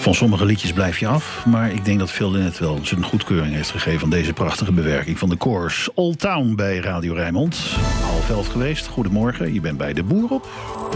Van sommige liedjes blijf je af, maar ik denk dat Phil Lynott wel zijn goedkeuring heeft gegeven aan deze prachtige bewerking van de Corrs. Old Town bij Radio Rijnmond. 10:30 geweest. Goedemorgen, je bent bij De Boer op.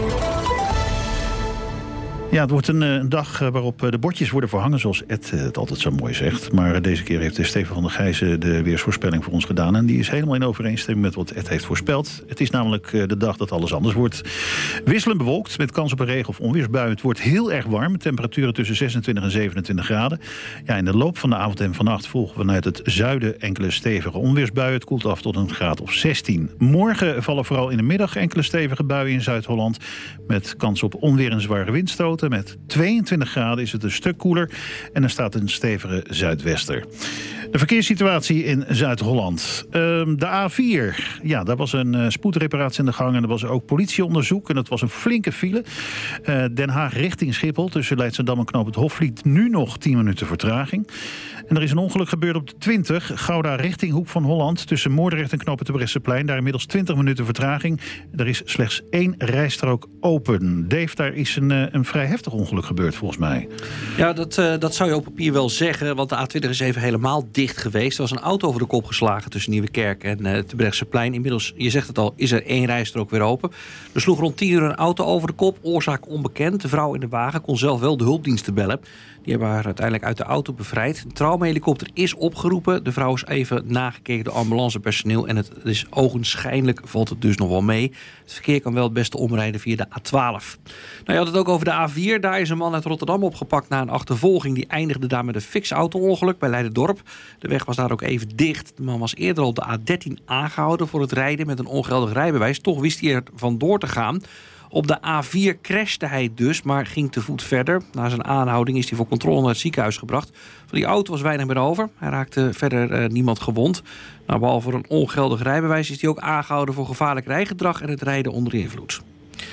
Ja, het wordt een dag waarop de bordjes worden verhangen, zoals Ed het altijd zo mooi zegt. Maar deze keer heeft Steven van der Gijzen de weersvoorspelling voor ons gedaan. En die is helemaal in overeenstemming met wat Ed heeft voorspeld. Het is namelijk de dag dat alles anders wordt. Wisselend bewolkt, met kans op een regen- of onweersbui. Het wordt heel erg warm, met temperaturen tussen 26 en 27 graden. Ja, in de loop van de avond en vannacht volgen we vanuit het zuiden enkele stevige onweersbuien. Het koelt af tot een graad of 16. Morgen vallen vooral in de middag enkele stevige buien in Zuid-Holland. Met kans op onweer en zware windstoten. Met 22 graden is het een stuk koeler en er staat een stevige zuidwester. De verkeerssituatie in Zuid-Holland. De A4, ja, daar was een spoedreparatie in de gang en er was ook politieonderzoek. En dat was een flinke file. Den Haag richting Schiphol tussen Leidschendam en Knoop het Hofvliet. Nu nog 10 minuten vertraging. En er is een ongeluk gebeurd op de 20. Gouda richting Hoek van Holland. Tussen Moordrecht en Knoop het Terbrechtseplein. Daar inmiddels 20 minuten vertraging. Er is slechts 1 rijstrook open. Dave, daar is een vrij heftig ongeluk gebeurd volgens mij. Ja, dat zou je op papier wel zeggen. Want de A20 is even helemaal dicht geweest. Er was een auto over de kop geslagen tussen Nieuwekerk en het Terbrechtseplein. Inmiddels, je zegt het al, is er 1 rijstrook weer open. Er sloeg rond 10 uur een auto over de kop. Oorzaak onbekend. De vrouw in de wagen kon zelf wel de hulpdiensten bellen. Die hebben haar uiteindelijk uit de auto bevrijd. Een traumahelikopter is opgeroepen. De vrouw is even nagekeken door ambulancepersoneel. En het is ogenschijnlijk, valt het dus nog wel mee. Het verkeer kan wel het beste omrijden via de A12. Nou, je had het ook over de A4. Daar is een man uit Rotterdam opgepakt na een achtervolging. Die eindigde daar met een fix auto-ongeluk bij Leiderdorp. De weg was daar ook even dicht. De man was eerder op de A13 aangehouden voor het rijden met een ongeldig rijbewijs. Toch wist hij er vandoor te gaan. Op de A4 crashte hij dus, maar ging te voet verder. Na zijn aanhouding is hij voor controle naar het ziekenhuis gebracht. Van die auto was weinig meer over. Hij raakte verder niemand gewond. Nou, behalve voor een ongeldig rijbewijs is hij ook aangehouden voor gevaarlijk rijgedrag en het rijden onder invloed.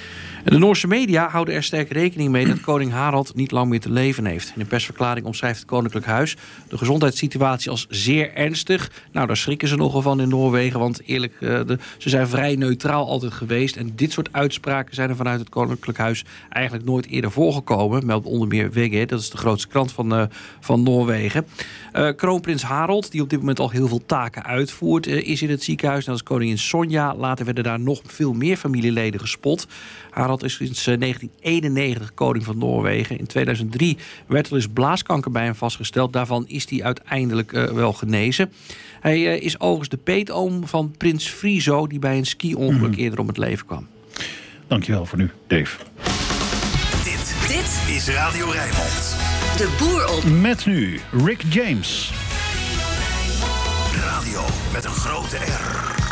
En de Noorse media houden er sterk rekening mee dat koning Harald niet lang meer te leven heeft. In een persverklaring omschrijft het Koninklijk Huis de gezondheidssituatie als zeer ernstig. Nou, daar schrikken ze nogal van in Noorwegen, want eerlijk, ze zijn vrij neutraal altijd geweest. En dit soort uitspraken zijn er vanuit het Koninklijk Huis eigenlijk nooit eerder voorgekomen. Meldt onder meer VG, dat is de grootste krant van Noorwegen. Kroonprins Harald, die op dit moment al heel veel taken uitvoert, is in het ziekenhuis. Net als koningin Sonja. Later werden daar nog veel meer familieleden gespot. Harald is sinds 1991 koning van Noorwegen. In 2003 werd er dus blaaskanker bij hem vastgesteld. Daarvan is hij uiteindelijk wel genezen. Hij is overigens de peetoom van prins Friso, die bij een ski-ongeluk eerder om het leven kwam. Dankjewel voor nu, Dave. Dit is Radio Rijnmond. De Boer op. Met nu Rick James. Radio met een grote R.